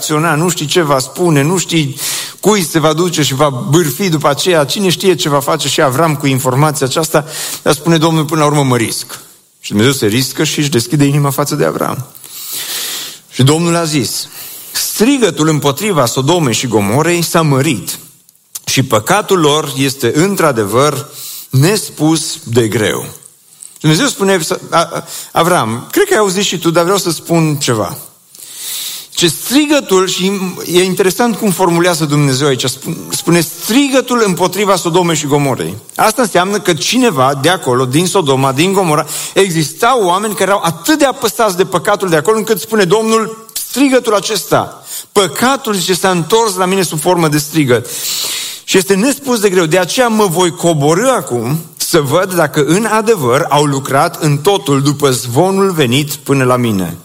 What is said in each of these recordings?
reacționa, nu știi ce va spune, nu știi cui se va duce și va bârfi după aceea, cine știe ce va face și Avram cu informația aceasta, dar spune Domnul, până la urmă mă risc. Și Dumnezeu se riscă și își deschide inima față de Avram. Și Domnul a zis, strigătul împotriva Sodomei și Gomorei s-a mărit și păcatul lor este într-adevăr nespus de greu. Dumnezeu spune, Avram, cred că ai auzit și tu, dar vreau să spun ceva. Ce strigătul, și e interesant cum formulează Dumnezeu aici, spune strigătul împotriva Sodomei și Gomorei. Asta înseamnă că cineva de acolo, din Sodoma, din Gomora, existau oameni care erau atât de apăsați de păcatul de acolo, încât spune Domnul, strigătul acesta, păcatul, zice, s-a întors la mine sub formă de strigăt. Și este nespus de greu. De aceea mă voi coborî acum să văd dacă în adevăr au lucrat în totul după zvonul venit până la mine.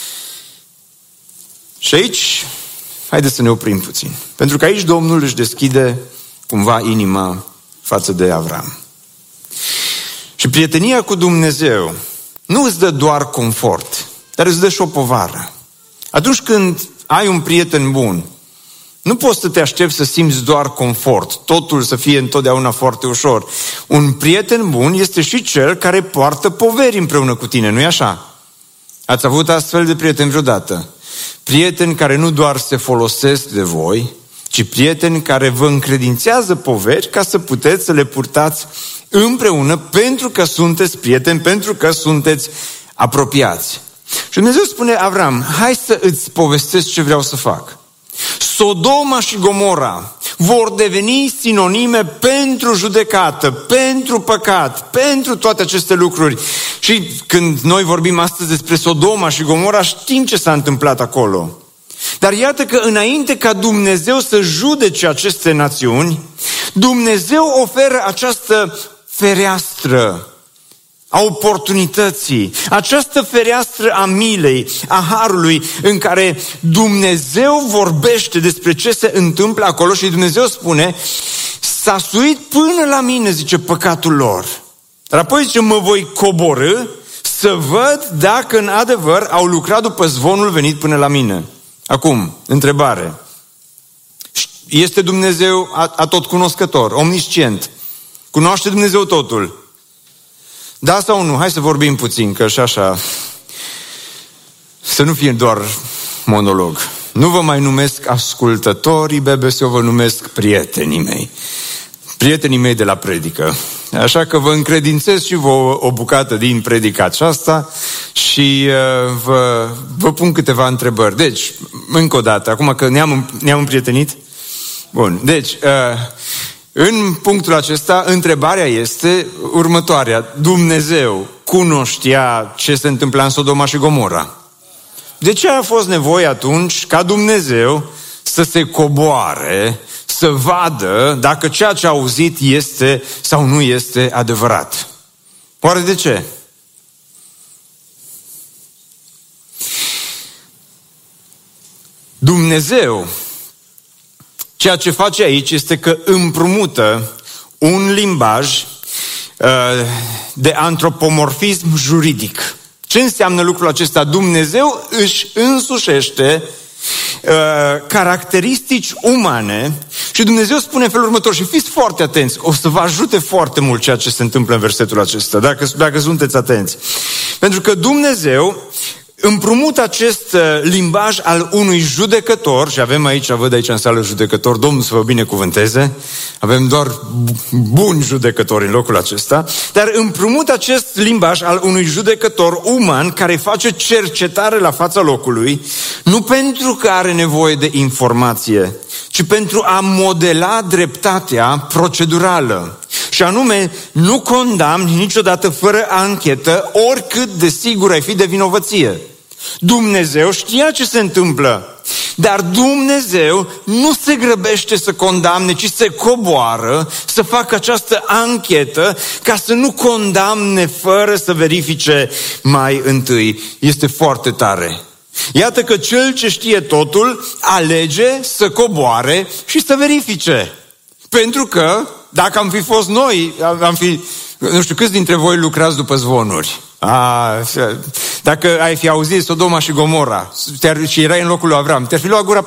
Și aici, haideți să ne oprim puțin. Pentru că aici Domnul își deschide cumva inima față de Avram. Și prietenia cu Dumnezeu nu îți dă doar confort, dar îți dă și o povară. Atunci când ai un prieten bun, nu poți să te aștepți să simți doar confort, totul să fie întotdeauna foarte ușor. Un prieten bun este și cel care poartă poveri împreună cu tine, nu-i așa? Ați avut astfel de prieteni vreodată? Prieteni care nu doar se folosesc de voi, ci prieteni care vă încredințează poveri ca să puteți să le purtați împreună pentru că sunteți prieteni, pentru că sunteți apropiați. Și Dumnezeu spune, Avram, hai să îți povestesc ce vreau să fac. Sodoma și Gomora vor deveni sinonime pentru judecată, pentru păcat, pentru toate aceste lucruri. Și când noi vorbim astăzi despre Sodoma și Gomora, știm ce s-a întâmplat acolo. Dar iată că înainte ca Dumnezeu să judece aceste națiuni, Dumnezeu oferă această fereastră a oportunității, această fereastră a milei, a harului, în care Dumnezeu vorbește despre ce se întâmplă acolo și Dumnezeu spune, s-a suit până la mine, zice, păcatul lor. Dar apoi zice, mă voi coborî să văd dacă în adevăr au lucrat după zvonul venit până la mine. Acum, întrebare. Este Dumnezeu atotcunoscător, omniscient? Cunoaște Dumnezeu totul? Da sau nu? Hai să vorbim puțin, că și așa, să nu fie doar monolog. Nu vă mai numesc ascultătorii BBC, eu vă numesc prietenii mei. Prietenii mei de la predică. Așa că vă încredințez și vă o bucată din predica aceasta și vă pun câteva întrebări. Deci, încă o dată, acum că ne-am împrietenit? Bun, deci... În punctul acesta, întrebarea este următoarea. Dumnezeu cunoștea ce se întâmpla în Sodoma și Gomora. De ce a fost nevoie atunci ca Dumnezeu să se coboare, să vadă dacă ceea ce a auzit este sau nu este adevărat? Oare de ce? Dumnezeu, ceea ce face aici este că împrumută un limbaj de antropomorfism juridic. Ce înseamnă lucrul acesta? Dumnezeu își însușește caracteristici umane și Dumnezeu spune în felul următor, și fiți foarte atenți, o să vă ajute foarte mult ceea ce se întâmplă în versetul acesta, dacă sunteți atenți. Pentru că Dumnezeu împrumută acest limbaj al unui judecător, și avem aici, văd aici în sală judecători, Domnul să vă binecuvânteze, avem doar buni judecători în locul acesta, dar împrumută acest limbaj al unui judecător uman care face cercetare la fața locului, nu pentru că are nevoie de informație, ci pentru a modela dreptatea procedurală. Și anume, nu condamni niciodată fără anchetă, oricât de sigur ai fi de vinovăție. Dumnezeu știa ce se întâmplă, dar Dumnezeu nu se grăbește să condamne, ci se coboară să facă această anchetă ca să nu condamne fără să verifice mai întâi. Este foarte tare. Iată că cel ce știe totul alege să coboare și să verifice. Pentru că dacă am fi fost noi, nu știu câți dintre voi lucrați după zvonuri. Dacă ai fi auzit Sodoma și Gomora și erai în locul lui Avram, te-ar fi luat gura